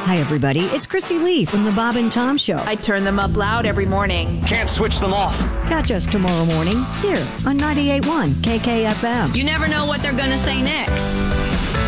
Hi, everybody. It's Christy Lee from The Bob and Tom Show. I turn them up loud every morning. Can't switch them off. Catch us tomorrow morning here on 98.1 KKFM. You never know what they're going to say next.